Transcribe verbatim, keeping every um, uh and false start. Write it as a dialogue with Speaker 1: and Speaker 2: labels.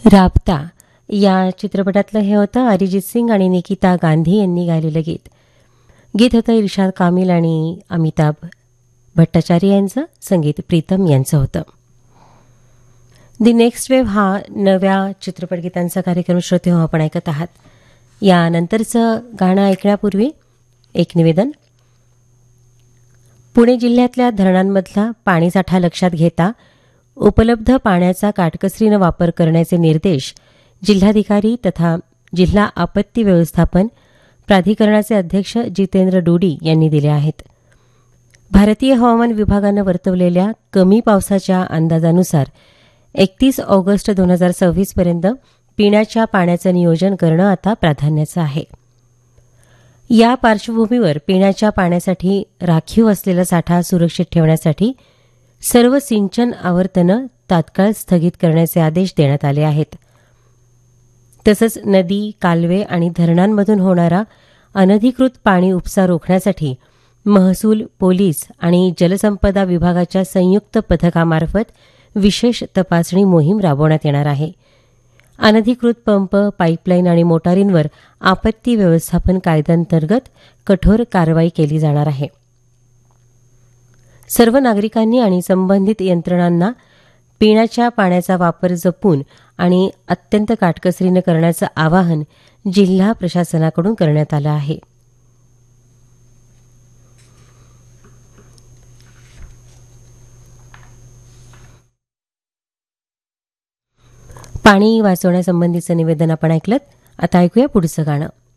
Speaker 1: राबता या चित्रपटातलं हे होतं अरिजित सिंग आणि निकिता गांधी यांनी गायलेलं गीत. गीत होतं इर्शाद कामिल आणि अमिताभ भट्टाचार्य यांचं, संगीत प्रीतम यांचं होतं. दी नेक्स्ट वेव्ह हा नव्या चित्रपटगीतांचा कार्यक्रम श्रोते हो आपण ऐकत आहात. यानंतरचं गाणं ऐकण्यापूर्वी एक निवेदन. पुणे जिल्ह्यातल्या धरणांमधला पाणीसाठा लक्षात घेता उपलब्ध पाण्याचा काटकसरीनं वापर करण्याचे निर्देश जिल्हाधिकारी तथा जिल्हा आपत्ती व्यवस्थापन प्राधिकरणाचे अध्यक्ष जितेंद्र डोडी यांनी दिले आहेत. भारतीय हवामान विभागानं वर्तवलेल्या कमी पावसाच्या अंदाजानुसार एकतीस ऑगस्ट दोन हजार सव्वीस पर्यंत पिण्याच्या पाण्याचं नियोजन करणं आता प्राधान्याचं आहे. या पार्श्वभूमीवर पिण्याच्या पाण्यासाठी राखीव असलेला साठा सुरक्षित ठेवण्यासाठी सर्व सिंचन आवर्तनं तात्काळ स्थगित करण्याचे आदेश देण्यात आले आहेत. तसंच नदी, कालवे आणि धरणांमधून होणारा अनधिकृत पाणी उपसा रोखण्यासाठी महसूल, पोलीस आणि जलसंपदा विभागाच्या संयुक्त पथकामार्फत विशेष तपासणी मोहीम राबवण्यात येणार आहे. अनधिकृत पंप, पाईपलाईन आणि मोटारींवर आपत्ती व्यवस्थापन कायद्यांतर्गत कठोर कारवाई केली जाणार आहे. सर्व नागरिकांनी आणि संबंधित यंत्रणांना पिण्याच्या पाण्याचा वापर जपून आणि अत्यंत काटकसरीनं करण्याचं आवाहन जिल्हा प्रशासनाकडून करण्यात आलं आहे. पाणी वाचवण्यासंबंधीचं निवेदन आपण ऐकलं. आता ऐकूया पुढचं गाणं.